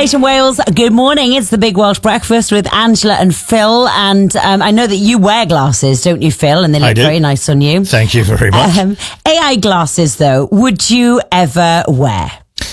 Nation Wales, good morning. It's the Big Welsh Breakfast with Angela and Phil. And I know that you wear glasses, don't you, Phil? And they look very nice on you. Thank you very much. AI glasses, though, would you ever wear?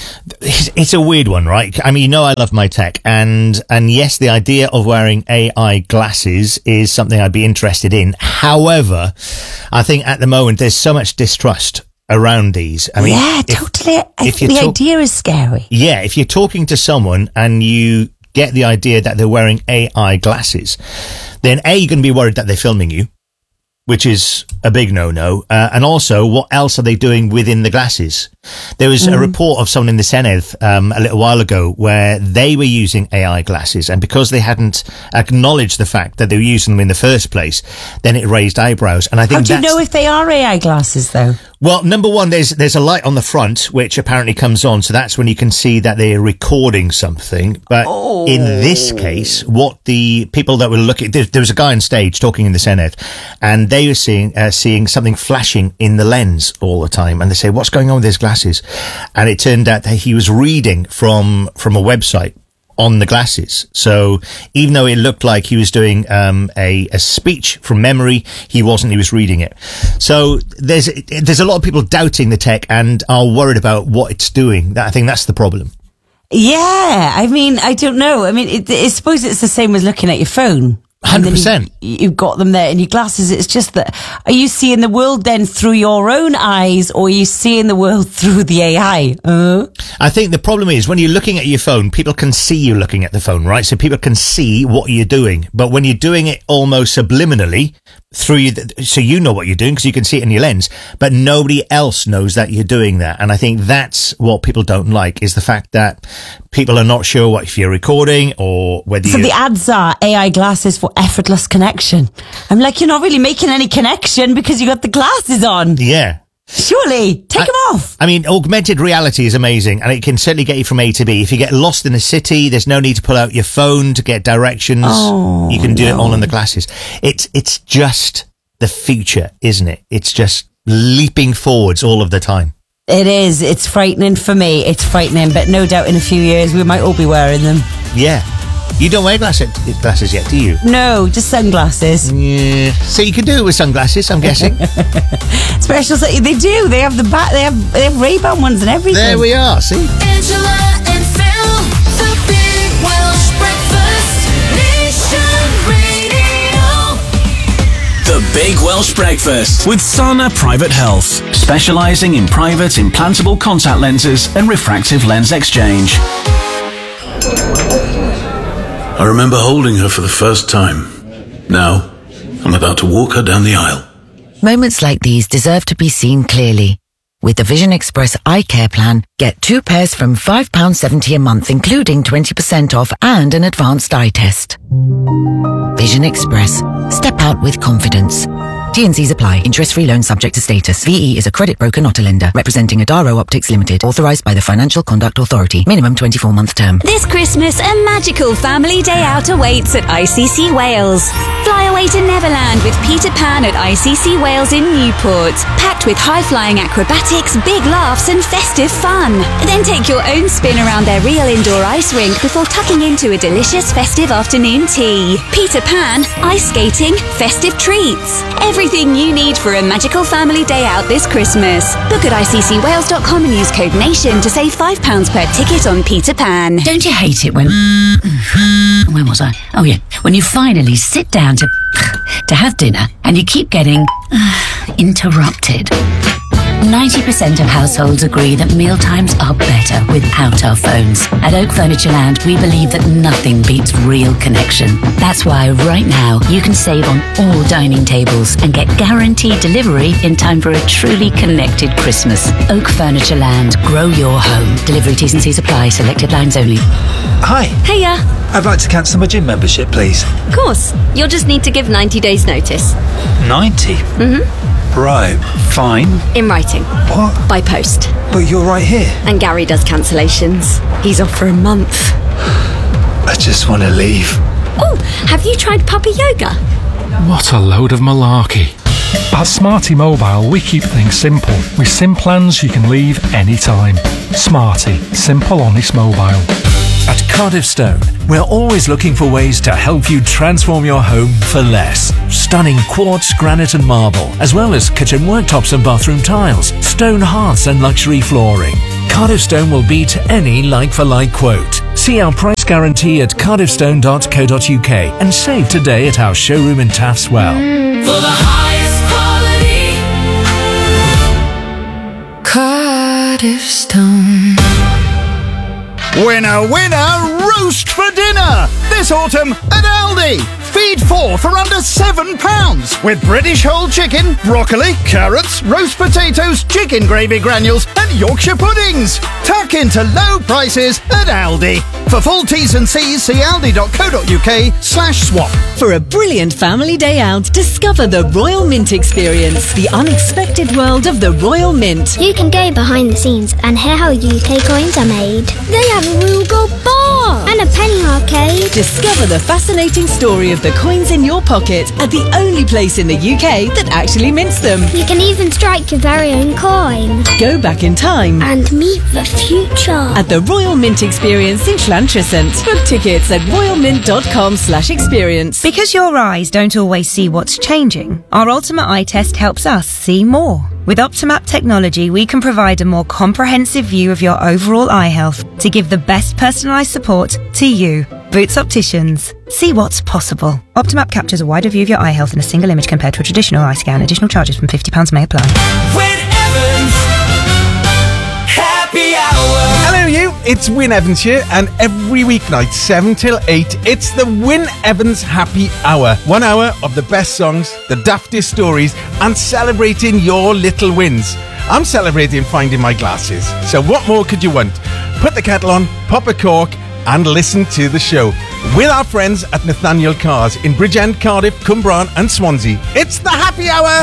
It's a weird one, right? I mean, I love my tech, and yes, the idea of wearing AI glasses is something I'd be interested in. However, I think at the moment there's so much distrust around these. I mean, totally. I think the idea is scary. Yeah, if you're talking to someone and you get the idea that they're wearing AI glasses, then A, you're going to be worried that they're filming you, which is a big no-no. And also, what else are they doing within the glasses? There was a report of someone in the Senedd a little while ago where they were using AI glasses, and because they hadn't acknowledged the fact that they were using them in the first place, then it raised eyebrows. And I think how do you know if they are AI glasses, though? Well, number one, there's a light on the front which apparently comes on, so that's when you can see that they're recording something. But in this case, what the people that were looking, there was a guy on stage talking in the Senedd, and they were seeing something flashing in the lens all the time, and they say, "What's going on with his glasses?" And it turned out that he was reading from a website on the glasses. So even though it looked like he was doing a speech from memory, he wasn't. He was reading it. So there's a lot of people doubting the tech and are worried about what it's doing. I think that's the problem. Yeah, I mean, I don't know. I mean, I suppose it's the same as looking at your phone. 100%. You've got them there in your glasses. It's just that, are you seeing the world then through your own eyes, or are you seeing the world through the AI? I think the problem is when you're looking at your phone, people can see you looking at the phone, right? So people can see what you're doing. But when you're doing it almost subliminally through so you know what you're doing because you can see it in your lens, but nobody else knows that you're doing that. And I think that's what people don't like, is the fact that people are not sure what if you're recording or whether So the ads are AI glasses for effortless connection. I'm like, you're not really making any connection because you got the glasses on. Yeah. Surely, take them off. I mean, augmented reality is amazing, and it can certainly get you from A to B. If you get lost in a city, there's no need to pull out your phone to get directions. You can do it all in the glasses. It's just the future, isn't it? It's just leaping forwards all of the time. It is. It's frightening for me. It's frightening, but no doubt in a few years we might all be wearing them. Yeah. You don't wear glasses yet, do you? No, just sunglasses. Yeah. So you can do it with sunglasses, I'm guessing. Special, they do. They have they have Ray-Ban ones and everything. There we are. See. Angela and Phil, the Big Welsh Breakfast, Nation Radio. The Big Welsh Breakfast with Sana Private Health, specialising in private implantable contact lenses and refractive lens exchange. I remember holding her for the first time. Now, I'm about to walk her down the aisle. Moments like these deserve to be seen clearly. With the Vision Express Eye Care Plan, get 2 pairs from £5.70 a month, including 20% off and an advanced eye test. Vision Express. Step out with confidence. T&Cs apply. Interest-free loan subject to status. VE is a credit broker, not a lender. Representing Adaro Optics Limited. Authorised by the Financial Conduct Authority. Minimum 24-month term. This Christmas, a magical family day out awaits at ICC Wales. Fly away to Neverland with Peter Pan at ICC Wales in Newport. Packed with high-flying acrobatics, big laughs and festive fun. Then take your own spin around their real indoor ice rink before tucking into a delicious festive afternoon tea. Peter Pan, ice skating, festive treats. Everything you need for a magical family day out this Christmas. Book at iccwales.com and use code NATION to save £5 per ticket on Peter Pan. Don't you hate it when... When was I? Oh yeah, when you finally sit down to have dinner and you keep getting interrupted. 90% of households agree that mealtimes are better without our phones. At Oak Furniture Land, we believe that nothing beats real connection. That's why right now you can save on all dining tables and get guaranteed delivery in time for a truly connected Christmas. Oak Furniture Land. Grow your home. Delivery T's and C's apply. Selected lines only. Hi. Hiya. I'd like to cancel my gym membership, please. Of course. You'll just need to give 90 days notice. 90? Mm-hmm. Right, fine. In writing. What? By post. But you're right here. And Gary does cancellations. He's off for a month. I just want to leave. Oh, have you tried puppy yoga? What a load of malarkey. At Smarty Mobile, we keep things simple. With SIM plans you can leave anytime. Smarty. Simple, honest mobile. At Cardiff Stone, we're always looking for ways to help you transform your home for less. Stunning quartz, granite and marble, as well as kitchen worktops and bathroom tiles, stone hearths and luxury flooring. Cardiff Stone will beat any like-for-like quote. See our price guarantee at cardiffstone.co.uk and save today at our showroom in Taffswell. For the highest quality, Cardiff Stone. Winner, winner, roast for dinner! This autumn at Aldi. Feed 4 for under £7 with British whole chicken, broccoli, carrots, roast potatoes, chicken gravy granules and Yorkshire puddings. Tuck into low prices at Aldi. For full T's and C's, see aldi.co.uk/swap. For a brilliant family day out, discover the Royal Mint experience, the unexpected world of the Royal Mint. You can go behind the scenes and hear how UK coins are made. They have a real gold bar and a penny arcade. Discover the fascinating story of the coins in your pocket at the only place in the UK that actually mints them. You can even strike your very own coin. Go back in time and meet the future at the Royal Mint experience in Llantrisant. Book tickets at royalmint.com/experience. Because your eyes don't always see what's changing, our Ultimate Eye Test helps us see more. With Optimap technology, we can provide a more comprehensive view of your overall eye health to give the best personalised support to you. Boots Opticians. See what's possible. Optimap captures a wider view of your eye health in a single image compared to a traditional eye scan. Additional charges from £50 may apply. Win Evans Happy Hour. Hello you, it's Win Evans here, and every weeknight 7 till 8 it's the Win Evans Happy Hour. 1 hour of the best songs, the daftest stories and celebrating your little wins. I'm celebrating finding my glasses, so what more could you want? Put the kettle on, pop a cork and listen to the show with our friends at Nathaniel Cars in Bridgend, Cardiff, Cwmbran and Swansea. It's the Happy Hour!